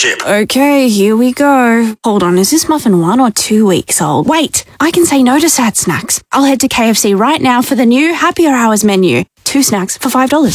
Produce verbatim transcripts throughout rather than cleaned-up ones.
membership. Okay, here we go. Hold on, is this muffin one or two weeks old? Wait, I can say no to sad snacks. I'll head to K F C right now for the new Happier Hours menu. Two snacks for five dollars.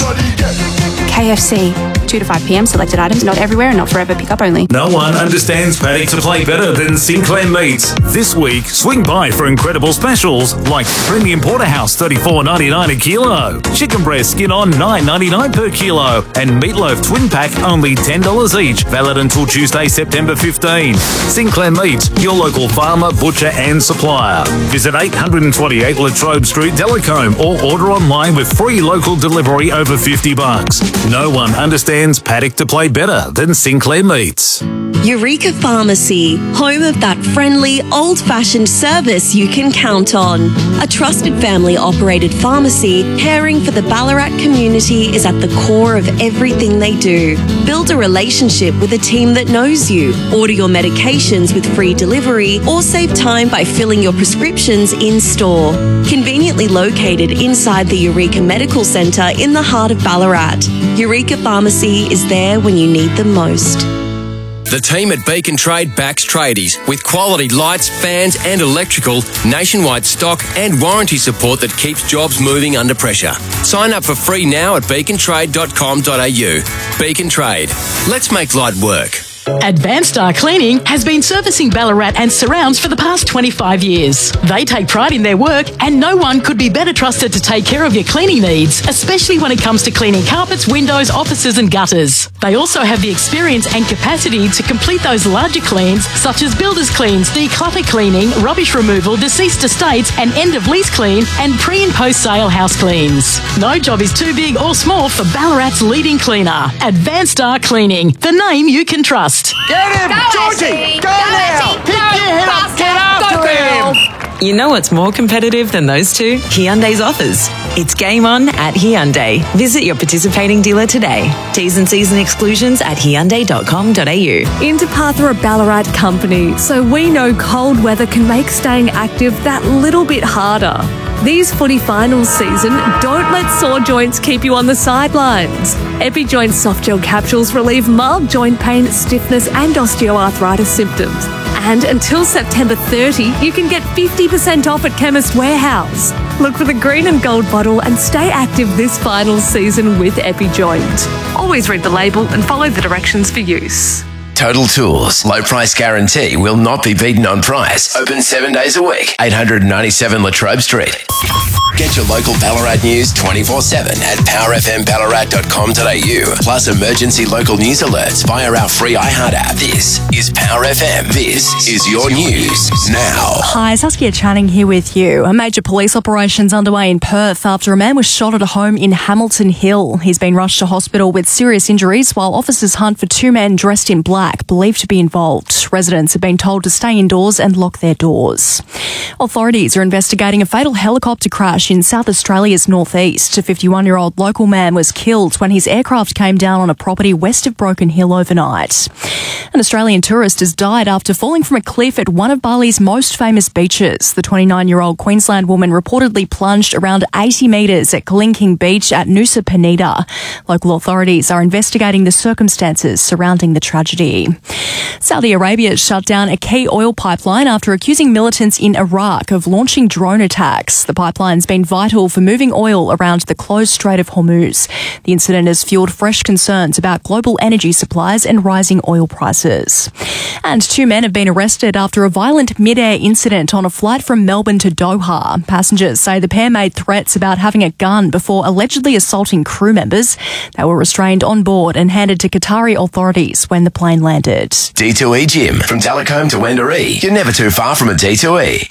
K F C, two to five p.m. Selected items, not everywhere and not forever. Pickup only. No one understands paddock to play better than Sinclair Meats. This week, swing by for incredible specials like Premium Porterhouse thirty-four ninety-nine a kilo, chicken breast skin on nine ninety-nine per kilo, and meatloaf twin pack only ten dollars each. Valid until Tuesday, September fifteenth. Sinclair Meats, your local farmer, butcher and supplier. Visit eight twenty-eight Latrobe Street, Delacombe, or order online with free local delivery over fifty bucks. No one understands paddock to play better than Sinclair Meats. Eureka Pharmacy, home of that friendly, old-fashioned service you can count on. A trusted family-operated pharmacy caring for the Ballarat community is at the core of everything they do. Build a relationship with a team that knows you. Order your medications with free delivery or save time by filling your prescriptions in-store. Conveniently located inside the Eureka Medical Centre in the heart of Ballarat, Eureka Pharmacy is there when you need them most. The team at Beacon Trade backs tradies with quality lights, fans and electrical, nationwide stock and warranty support that keeps jobs moving under pressure. Sign up for free now at beacon trade dot com dot a u. Beacon Trade. Let's make light work. Advanced Star Cleaning has been servicing Ballarat and surrounds for the past twenty-five years. They take pride in their work and no one could be better trusted to take care of your cleaning needs, especially when it comes to cleaning carpets, windows, offices and gutters. They also have the experience and capacity to complete those larger cleans such as builder's cleans, declutter cleaning, rubbish removal, deceased estates and end of lease clean and pre and post sale house cleans. No job is too big or small for Ballarat's leading cleaner. Advanced Star Cleaning, the name you can trust. Get him! Go Georgie! Go, go now! Pick your head up! Get after him! You know what's more competitive than those two? Hyundai's offers. It's game on at Hyundai. Visit your participating dealer today. T's and C's and exclusions at hyundai dot com dot a u. Interpath are a Ballarat company, so we know cold weather can make staying active that little bit harder. These footy finals season, don't let sore joints keep you on the sidelines. EpiJoint soft gel capsules relieve mild joint pain, stiffness and osteoarthritis symptoms. And until September thirtieth, you can get fifty percent off at Chemist Warehouse. Look for the green and gold bottle and stay active this final season with EpiJoint. Always read the label and follow the directions for use. Total Tools. Low price guarantee will not be beaten on price. Open seven days a week. eight ninety-seven Latrobe Street. Get your local Ballarat news twenty-four seven at power f m ballarat dot com dot a u. Plus emergency local news alerts via our free iHeart app. This is Power F M. This is your news now. Hi, Saskia Channing here with you. A major police operation's underway in Perth after a man was shot at a home in Hamilton Hill. He's been rushed to hospital with serious injuries while officers hunt for two men dressed in black, believed to be involved. Residents have been told to stay indoors and lock their doors. Authorities are investigating a fatal helicopter crash in South Australia's northeast. A fifty-one-year-old local man was killed when his aircraft came down on a property west of Broken Hill overnight. An Australian tourist has died after falling from a cliff at one of Bali's most famous beaches. The twenty-nine-year-old Queensland woman reportedly plunged around eighty metres at Kalinking Beach at Nusa Penida. Local authorities are investigating the circumstances surrounding the tragedy. Saudi Arabia has shut down a key oil pipeline after accusing militants in Iraq of launching drone attacks. The pipeline's been vital for moving oil around the closed Strait of Hormuz. The incident has fueled fresh concerns about global energy supplies and rising oil prices. And two men have been arrested after a violent mid-air incident on a flight from Melbourne to Doha. Passengers say the pair made threats about having a gun before allegedly assaulting crew members. They were restrained on board and handed to Qatari authorities when the plane landed. D two E Gym. From Delacombe to Wendouree. You're never too far from a D two E.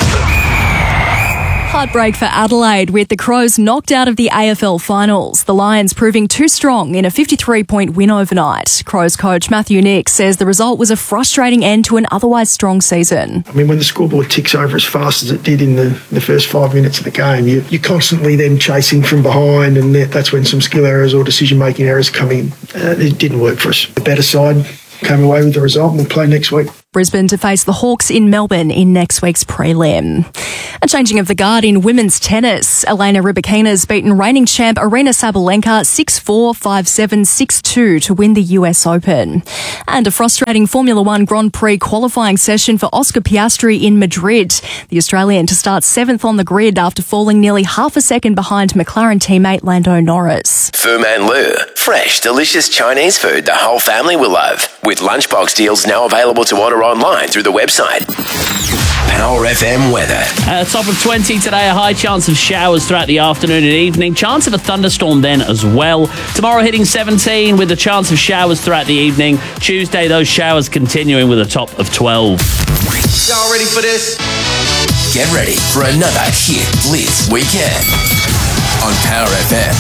Heartbreak for Adelaide with the Crows knocked out of the A F L finals. The Lions proving too strong in a fifty-three point win overnight. Crows coach Matthew Nick says the result was a frustrating end to an otherwise strong season. I mean, when the scoreboard ticks over as fast as it did in the, the first five minutes of the game, you, you're constantly then chasing from behind, and that's when some skill errors or decision-making errors come in. Uh, it didn't work for us. The better side came away with the result and we'll play next week. Brisbane to face the Hawks in Melbourne in next week's prelim. A changing of the guard in women's tennis. Elena Rybakina's beaten reigning champ Aryna Sabalenka six four, five seven, six two to win the U S Open. And a frustrating Formula One Grand Prix qualifying session for Oscar Piastri in Madrid. The Australian to start seventh on the grid after falling nearly half a second behind McLaren teammate Lando Norris. Fu Man Lu. Fresh, delicious Chinese food the whole family will love. With lunchbox deals now available to order online through the website. Power F M weather. Uh, top of twenty today, a high chance of showers throughout the afternoon and evening. Chance of a thunderstorm then as well. Tomorrow hitting seventeen with a chance of showers throughout the evening. Tuesday, those showers continuing with a top of twelve. Y'all ready for this? Get ready for another Hit Blitz weekend on Power F M.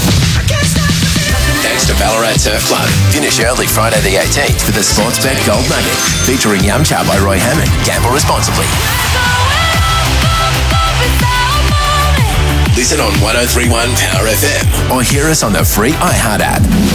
Thanks to Ballarat Surf Club. Finish early Friday the eighteenth with a Sportsbet Gold Nugget featuring Yum Cha by Roy Hammond. Gamble responsibly. Listen on one oh three point one Power F M or hear us on the free iHeart app.